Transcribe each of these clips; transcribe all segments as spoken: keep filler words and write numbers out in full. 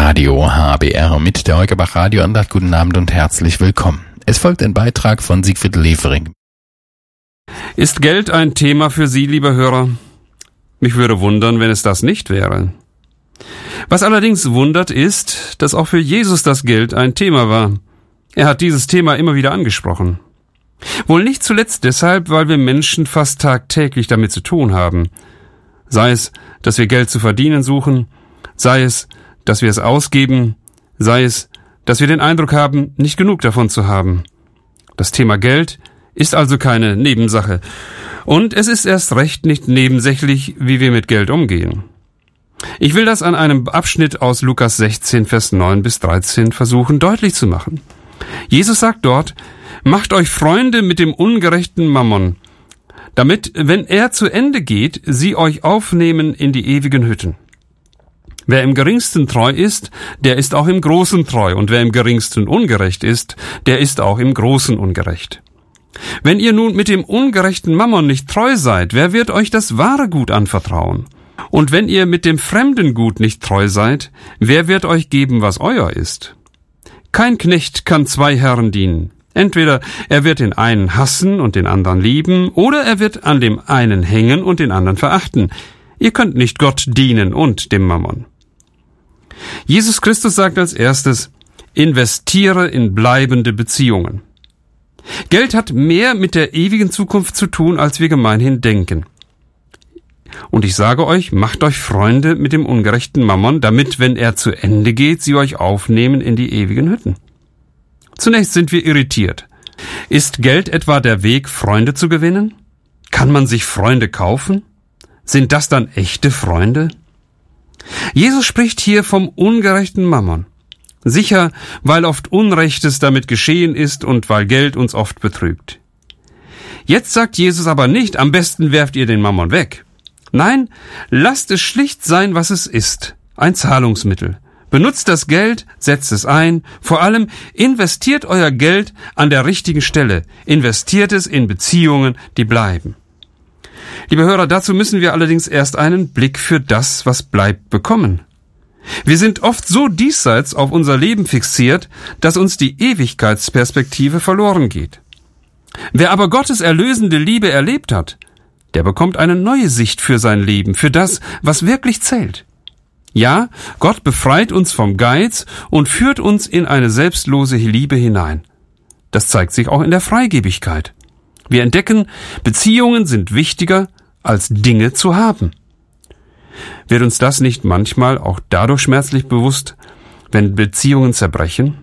Radio H B R mit der Heugebach Radioandacht. Guten Abend und herzlich willkommen. Es folgt ein Beitrag von Siegfried Levering. Ist Geld ein Thema für Sie, liebe Hörer? Mich würde wundern, wenn es das nicht wäre. Was allerdings wundert ist, dass auch für Jesus das Geld ein Thema war. Er hat dieses Thema immer wieder angesprochen. Wohl nicht zuletzt deshalb, weil wir Menschen fast tagtäglich damit zu tun haben. Sei es, dass wir Geld zu verdienen suchen, sei es, dass wir es ausgeben, sei es, dass wir den Eindruck haben, nicht genug davon zu haben. Das Thema Geld ist also keine Nebensache. Und es ist erst recht nicht nebensächlich, wie wir mit Geld umgehen. Ich will das an einem Abschnitt aus Lukas sechzehn, Vers neun bis dreizehn versuchen deutlich zu machen. Jesus sagt dort: Macht euch Freunde mit dem ungerechten Mammon, damit, wenn er zu Ende geht, sie euch aufnehmen in die ewigen Hütten. Wer im Geringsten treu ist, der ist auch im Großen treu, und wer im Geringsten ungerecht ist, der ist auch im Großen ungerecht. Wenn ihr nun mit dem ungerechten Mammon nicht treu seid, wer wird euch das wahre Gut anvertrauen? Und wenn ihr mit dem fremden Gut nicht treu seid, wer wird euch geben, was euer ist? Kein Knecht kann zwei Herren dienen. Entweder er wird den einen hassen und den anderen lieben, oder er wird an dem einen hängen und den anderen verachten. Ihr könnt nicht Gott dienen und dem Mammon. Jesus Christus sagt als erstes: Investiere in bleibende Beziehungen. Geld hat mehr mit der ewigen Zukunft zu tun, als wir gemeinhin denken. Und ich sage euch, macht euch Freunde mit dem ungerechten Mammon, damit, wenn er zu Ende geht, sie euch aufnehmen in die ewigen Hütten. Zunächst sind wir irritiert. Ist Geld etwa der Weg, Freunde zu gewinnen? Kann man sich Freunde kaufen? Sind das dann echte Freunde? Jesus spricht hier vom ungerechten Mammon. Sicher, weil oft Unrechtes damit geschehen ist und weil Geld uns oft betrügt. Jetzt sagt Jesus aber nicht: Am besten werft ihr den Mammon weg. Nein, lasst es schlicht sein, was es ist: ein Zahlungsmittel. Benutzt das Geld, setzt es ein. Vor allem investiert euer Geld an der richtigen Stelle. Investiert es in Beziehungen, die bleiben. Liebe Hörer, dazu müssen wir allerdings erst einen Blick für das, was bleibt, bekommen. Wir sind oft so diesseits auf unser Leben fixiert, dass uns die Ewigkeitsperspektive verloren geht. Wer aber Gottes erlösende Liebe erlebt hat, der bekommt eine neue Sicht für sein Leben, für das, was wirklich zählt. Ja, Gott befreit uns vom Geiz und führt uns in eine selbstlose Liebe hinein. Das zeigt sich auch in der Freigebigkeit. Wir entdecken, Beziehungen sind wichtiger, als Dinge zu haben. Wird uns das nicht manchmal auch dadurch schmerzlich bewusst, wenn Beziehungen zerbrechen?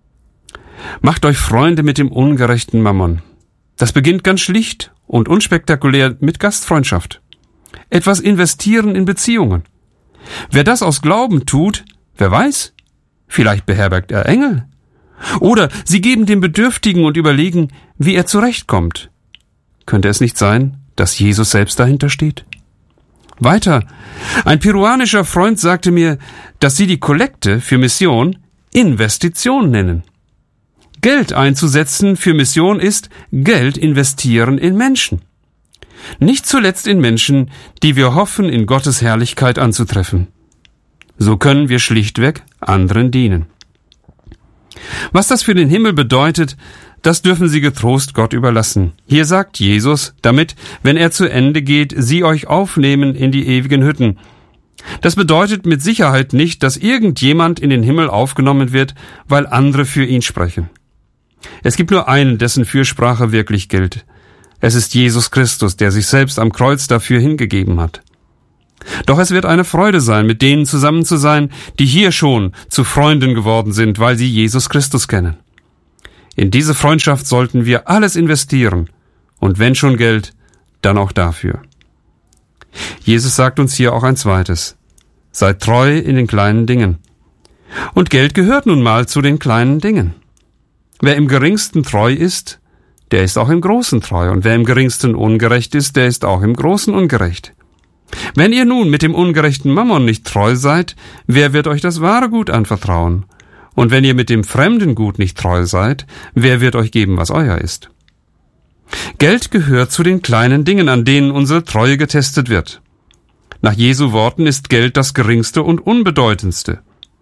Macht euch Freunde mit dem ungerechten Mammon. Das beginnt ganz schlicht und unspektakulär mit Gastfreundschaft. Etwas investieren in Beziehungen. Wer das aus Glauben tut, wer weiß, vielleicht beherbergt er Engel. Oder sie geben dem Bedürftigen und überlegen, wie er zurechtkommt. Könnte es nicht sein, dass Jesus selbst dahinter steht? Weiter. Ein peruanischer Freund sagte mir, dass sie die Kollekte für Mission Investition nennen. Geld einzusetzen für Mission ist Geld investieren in Menschen. Nicht zuletzt in Menschen, die wir hoffen, in Gottes Herrlichkeit anzutreffen. So können wir schlichtweg anderen dienen. Was das für den Himmel bedeutet, das dürfen Sie getrost Gott überlassen. Hier sagt Jesus, damit, wenn er zu Ende geht, sie euch aufnehmen in die ewigen Hütten. Das bedeutet mit Sicherheit nicht, dass irgendjemand in den Himmel aufgenommen wird, weil andere für ihn sprechen. Es gibt nur einen, dessen Fürsprache wirklich gilt. Es ist Jesus Christus, der sich selbst am Kreuz dafür hingegeben hat. Doch es wird eine Freude sein, mit denen zusammen zu sein, die hier schon zu Freunden geworden sind, weil sie Jesus Christus kennen. In diese Freundschaft sollten wir alles investieren, und wenn schon Geld, dann auch dafür. Jesus sagt uns hier auch ein zweites: Seid treu in den kleinen Dingen. Und Geld gehört nun mal zu den kleinen Dingen. Wer im Geringsten treu ist, der ist auch im Großen treu, und wer im Geringsten ungerecht ist, der ist auch im Großen ungerecht. Wenn ihr nun mit dem ungerechten Mammon nicht treu seid, wer wird euch das wahre Gut anvertrauen? Und wenn ihr mit dem fremden Gut nicht treu seid, wer wird euch geben, was euer ist? Geld gehört zu den kleinen Dingen, an denen unsere Treue getestet wird. Nach Jesu Worten ist Geld das geringste und unbedeutendste.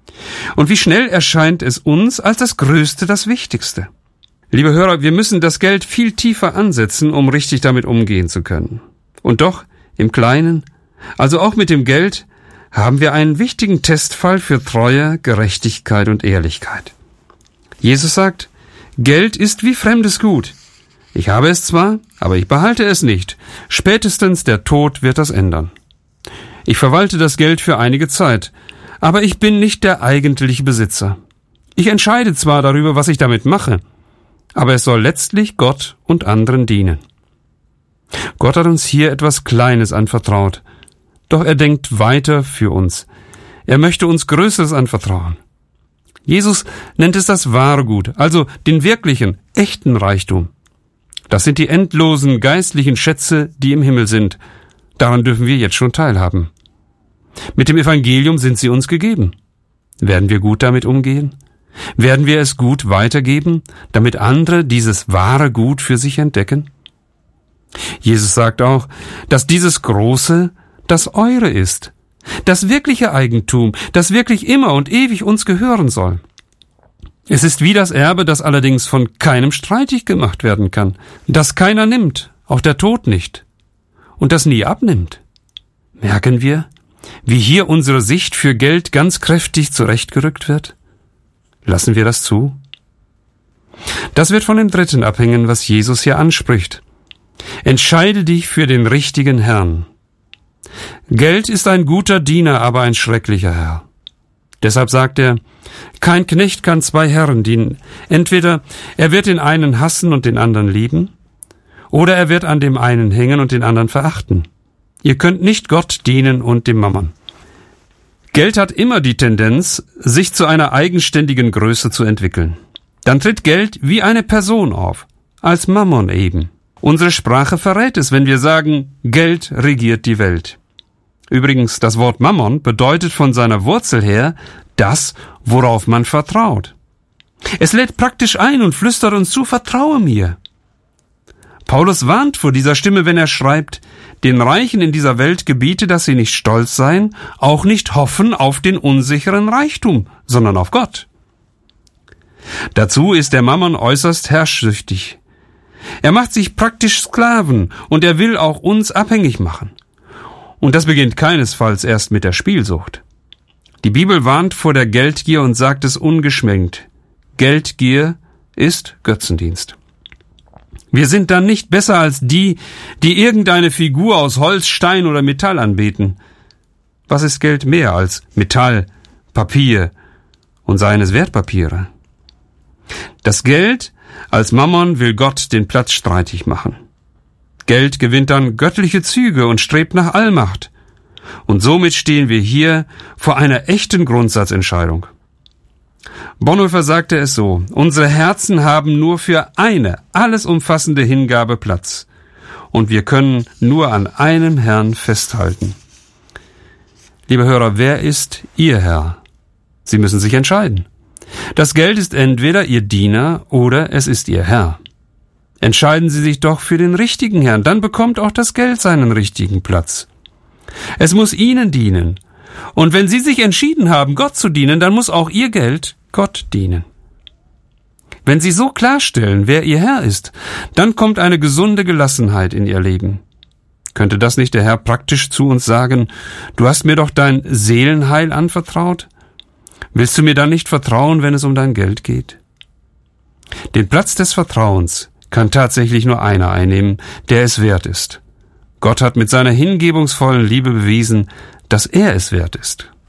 Und wie schnell erscheint es uns als das Größte, das Wichtigste. Liebe Hörer, wir müssen das Geld viel tiefer ansetzen, um richtig damit umgehen zu können. Und doch, im Kleinen, also auch mit dem Geld, haben wir einen wichtigen Testfall für Treue, Gerechtigkeit und Ehrlichkeit. Jesus sagt, Geld ist wie fremdes Gut. Ich habe es zwar, aber ich behalte es nicht. Spätestens der Tod wird das ändern. Ich verwalte das Geld für einige Zeit, aber ich bin nicht der eigentliche Besitzer. Ich entscheide zwar darüber, was ich damit mache, aber es soll letztlich Gott und anderen dienen. Gott hat uns hier etwas Kleines anvertraut, doch er denkt weiter für uns. Er möchte uns Größeres anvertrauen. Jesus nennt es das wahre Gut, also den wirklichen, echten Reichtum. Das sind die endlosen geistlichen Schätze, die im Himmel sind. Daran dürfen wir jetzt schon teilhaben. Mit dem Evangelium sind sie uns gegeben. Werden wir gut damit umgehen? Werden wir es gut weitergeben, damit andere dieses wahre Gut für sich entdecken? Jesus sagt auch, dass dieses Große das Eure ist, das wirkliche Eigentum, das wirklich immer und ewig uns gehören soll. Es ist wie das Erbe, das allerdings von keinem streitig gemacht werden kann, das keiner nimmt, auch der Tod nicht, und das nie abnimmt. Merken wir, wie hier unsere Sicht für Geld ganz kräftig zurechtgerückt wird? Lassen wir das zu? Das wird von dem Dritten abhängen, was Jesus hier anspricht. Entscheide dich für den richtigen Herrn. Geld ist ein guter Diener, aber ein schrecklicher Herr. Deshalb sagt er, kein Knecht kann zwei Herren dienen. Entweder er wird den einen hassen und den anderen lieben, oder er wird an dem einen hängen und den anderen verachten. Ihr könnt nicht Gott dienen und dem Mammon. Geld hat immer die Tendenz, sich zu einer eigenständigen Größe zu entwickeln. Dann tritt Geld wie eine Person auf, als Mammon eben. Unsere Sprache verrät es, wenn wir sagen, Geld regiert die Welt. Übrigens, das Wort Mammon bedeutet von seiner Wurzel her das, worauf man vertraut. Es lädt praktisch ein und flüstert uns zu, vertraue mir. Paulus warnt vor dieser Stimme, wenn er schreibt, den Reichen in dieser Welt gebiete, dass sie nicht stolz seien, auch nicht hoffen auf den unsicheren Reichtum, sondern auf Gott. Dazu ist der Mammon äußerst herrschsüchtig. Er macht sich praktisch Sklaven und er will auch uns abhängig machen. Und das beginnt keinesfalls erst mit der Spielsucht. Die Bibel warnt vor der Geldgier und sagt es ungeschminkt. Geldgier ist Götzendienst. Wir sind dann nicht besser als die, die irgendeine Figur aus Holz, Stein oder Metall anbeten. Was ist Geld mehr als Metall, Papier und seien es Wertpapiere? Das Geld als Mammon will Gott den Platz streitig machen. Geld gewinnt dann göttliche Züge und strebt nach Allmacht. Und somit stehen wir hier vor einer echten Grundsatzentscheidung. Bonhoeffer sagte es so, unsere Herzen haben nur für eine alles umfassende Hingabe Platz. Und wir können nur an einem Herrn festhalten. Liebe Hörer, wer ist Ihr Herr? Sie müssen sich entscheiden. Das Geld ist entweder Ihr Diener oder es ist Ihr Herr. Entscheiden Sie sich doch für den richtigen Herrn, dann bekommt auch das Geld seinen richtigen Platz. Es muss Ihnen dienen. Und wenn Sie sich entschieden haben, Gott zu dienen, dann muss auch Ihr Geld Gott dienen. Wenn Sie so klarstellen, wer Ihr Herr ist, dann kommt eine gesunde Gelassenheit in Ihr Leben. Könnte das nicht der Herr praktisch zu uns sagen, du hast mir doch dein Seelenheil anvertraut? Willst du mir dann nicht vertrauen, wenn es um dein Geld geht? Den Platz des Vertrauens kann tatsächlich nur einer einnehmen, der es wert ist. Gott hat mit seiner hingebungsvollen Liebe bewiesen, dass er es wert ist.